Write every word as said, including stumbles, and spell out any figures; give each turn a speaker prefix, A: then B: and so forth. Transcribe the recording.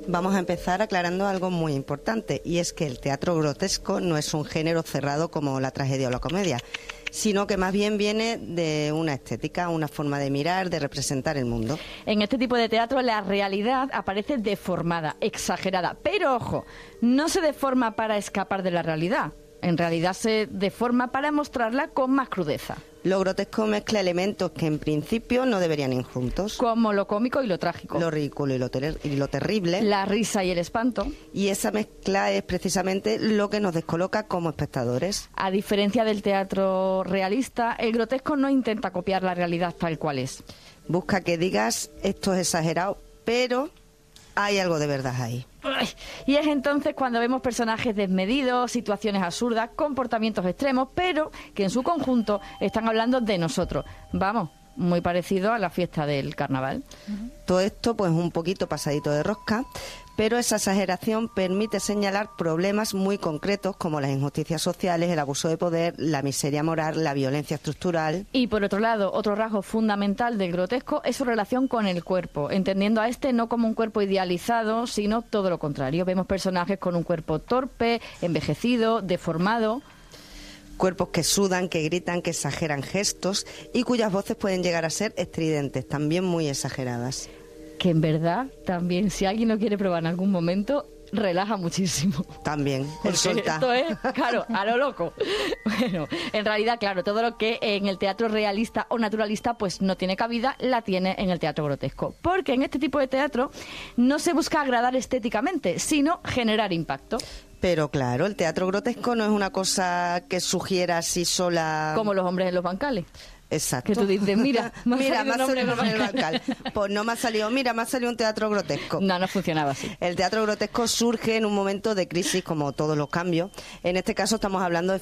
A: Vamos a empezar aclarando algo muy importante, y es que el teatro grotesco no es un género cerrado como la tragedia o la comedia, sino que más bien viene de una estética, una forma de mirar, de representar el mundo.
B: En este tipo de teatro la realidad aparece deformada, exagerada, pero ojo, no se deforma para escapar de la realidad. En realidad se deforma para mostrarla con más crudeza.
A: Lo grotesco mezcla elementos que en principio no deberían ir juntos.
B: Como lo cómico y lo trágico.
A: Lo ridículo y lo, ter y lo terrible.
B: La risa y el espanto.
A: Y esa mezcla es precisamente lo que nos descoloca como espectadores.
B: A diferencia del teatro realista, el grotesco no intenta copiar la realidad tal cual es.
A: Busca que digas, esto es exagerado, pero hay algo de verdad ahí.
B: Y es entonces cuando vemos personajes desmedidos, situaciones absurdas, comportamientos extremos, pero que en su conjunto están hablando de nosotros. Vamos, muy parecido a la fiesta del carnaval.
A: Uh-huh. Todo esto pues un poquito pasadito de rosca, pero esa exageración permite señalar problemas muy concretos como las injusticias sociales, el abuso de poder, la miseria moral, la violencia estructural.
B: Y por otro lado, otro rasgo fundamental del grotesco es su relación con el cuerpo, entendiendo a este no como un cuerpo idealizado, sino todo lo contrario. Vemos personajes con un cuerpo torpe, envejecido, deformado.
A: Cuerpos que sudan, que gritan, que exageran gestos y cuyas voces pueden llegar a ser estridentes, también muy exageradas.
B: Que en verdad también, si alguien lo quiere probar en algún momento, relaja muchísimo.
A: También, el solta.
B: Esto es, claro, a lo loco. Bueno, en realidad, claro, todo lo que en el teatro realista o naturalista pues no tiene cabida, la tiene en el teatro grotesco. Porque en este tipo de teatro no se busca agradar estéticamente, sino generar impacto.
A: Pero claro, el teatro grotesco no es una cosa que sugiera así sola...
B: Como los hombres en los bancales.
A: Exacto.
B: Que tú dices, mira, me ha
A: mira,
B: salido
A: me ha
B: un hombre
A: salido
B: en el
A: bancal. Pues no me ha salido, mira, me ha salido un teatro grotesco.
B: No, no funcionaba así.
A: El teatro grotesco surge en un momento de crisis, como todos los cambios. En este caso estamos hablando de